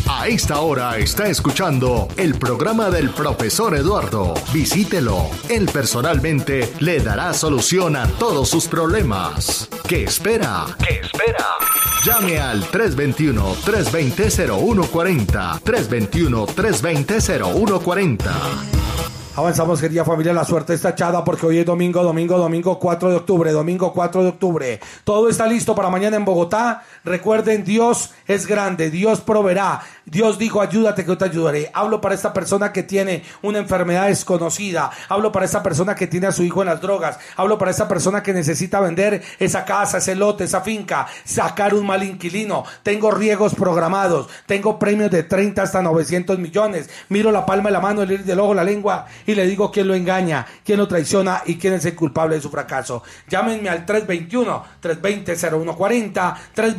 A esta hora está escuchando el programa del profesor Eduardo. Visítelo. Él personalmente le dará solución a todos sus problemas. ¿Qué espera? Llame al 321-320-0140. 321-320-0140. Avanzamos, querida familia, la suerte está echada porque hoy es domingo 4 de octubre. Todo está listo para mañana en Bogotá. Recuerden, Dios es grande, Dios proveerá. Dios dijo, ayúdate que yo te ayudaré. Hablo para esta persona que tiene una enfermedad desconocida. Hablo para esta persona que tiene a su hijo en las drogas. Hablo para esta persona que necesita vender esa casa, ese lote, esa finca, sacar un mal inquilino. Tengo riegos programados. Tengo premios de 30 hasta 900 millones. Miro la palma de la mano, el iris del ojo, la lengua y le digo quién lo engaña, quién lo traiciona y quién es el culpable de su fracaso. Llámenme al 321-320-0140,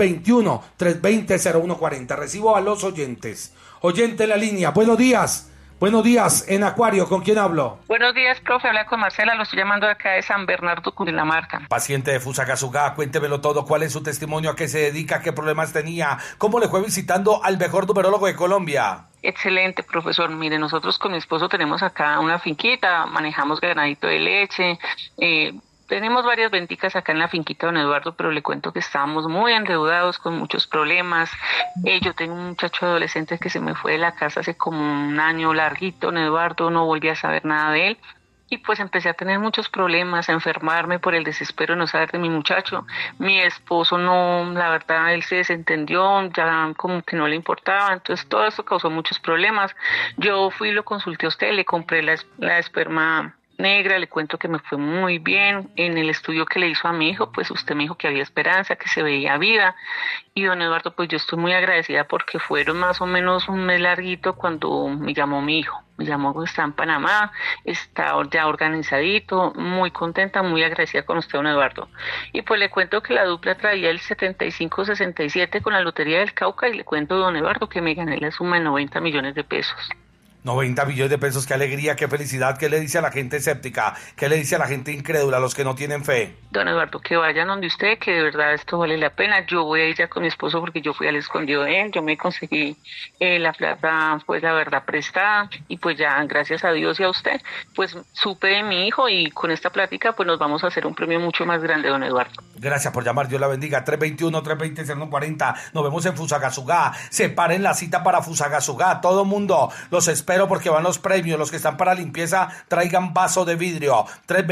321-320-0140. Recibo a los oyentes. Oyente en la línea, buenos días en Acuario, ¿con quién hablo? Buenos días, profe, habla con Marcela, lo estoy llamando de acá de San Bernardo, Cundinamarca. Paciente de Fusagasugá, cuéntemelo todo, ¿cuál es su testimonio, a qué se dedica, qué problemas tenía, cómo le fue visitando al mejor numerólogo de Colombia? Excelente, profesor. Mire, nosotros con mi esposo tenemos acá una finquita, manejamos ganadito de leche, tenemos varias venticas acá en la finquita, don Eduardo, pero le cuento que estábamos muy endeudados con muchos problemas. Yo tengo un muchacho adolescente que se me fue de la casa hace como un año larguito, don Eduardo, no volví a saber nada de él. Y pues empecé a tener muchos problemas, a enfermarme por el desespero de no saber de mi muchacho. Mi esposo no, la verdad, él se desentendió, ya como que no le importaba, entonces todo eso causó muchos problemas. Yo fui y lo consulté a usted, le compré la esperma negra, le cuento que me fue muy bien. En el estudio que le hizo a mi hijo, pues usted me dijo que había esperanza, que se veía vida. Y don Eduardo, pues yo estoy muy agradecida porque fueron más o menos un mes larguito cuando me llamó mi hijo. Me llamó, está en Panamá, está ya organizadito, muy contenta, muy agradecida con usted, don Eduardo. Y pues le cuento que la dupla traía el 75-67 con la Lotería del Cauca y le cuento, don Eduardo, que me gané la suma de 90 millones de pesos. 90 millones de pesos, qué alegría, qué felicidad. ¿Qué le dice a la gente escéptica? ¿Qué le dice a la gente incrédula, a los que no tienen fe? Don Eduardo, que vayan donde usted, que de verdad esto vale la pena. Yo voy a ir ya con mi esposo porque yo fui al escondido de él, yo me conseguí la plata, pues la verdad, prestada, y pues ya, gracias a Dios y a usted, pues supe de mi hijo y con esta plática pues nos vamos a hacer un premio mucho más grande, don Eduardo. Gracias por llamar, Dios la bendiga. 321-320-0140. Nos vemos en Fusagasugá. Separen la cita para Fusagasugá. Todo mundo, los espero porque van los premios. Los que están para limpieza, traigan vaso de vidrio.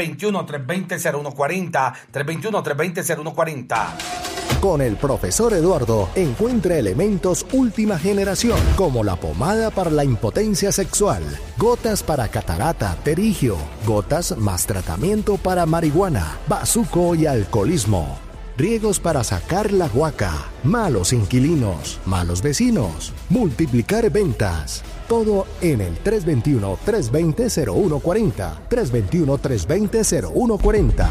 321-320-0140. 321-320-0140. Con el profesor Eduardo encuentra elementos última generación, como la pomada para la impotencia sexual, gotas para catarata, pterigio, gotas más tratamiento para marihuana, bazuco y alcoholismo, riegos para sacar la guaca, malos inquilinos, malos vecinos, multiplicar ventas. Todo en el 321-320-0140. 321-320-0140.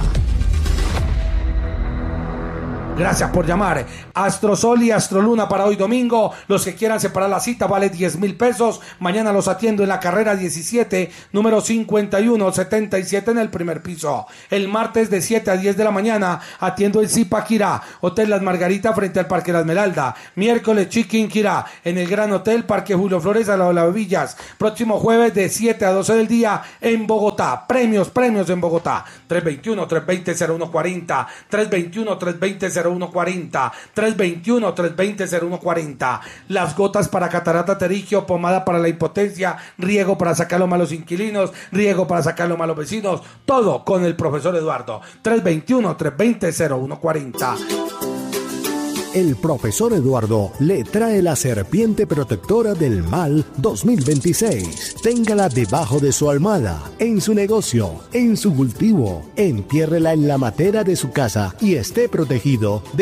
Gracias por llamar. Astrosol y Astroluna para hoy domingo. Los que quieran separar la cita vale 10,000 pesos. Mañana los atiendo en la carrera 17, número 5177 en el primer piso. El martes de 7 a 10 de la mañana atiendo en Zipaquirá, Hotel Las Margaritas frente al Parque La Esmeralda. Miércoles Chiquinquirá en el Gran Hotel Parque Julio Flores a las Villas. Próximo jueves de 7 a 12 del día en Bogotá. Premios en Bogotá. 321-320-0140. 321-320-0140. 321-320-0140. Las gotas para catarata, pterigio, pomada para la impotencia, riego para sacar los malos inquilinos, riego para sacar los malos vecinos, todo con el profesor Eduardo. 321-320-0140. El profesor Eduardo le trae la serpiente protectora del mal 2026. Téngala debajo de su almohada, en su negocio, en su cultivo. Entiérrela en la matera de su casa y esté protegido de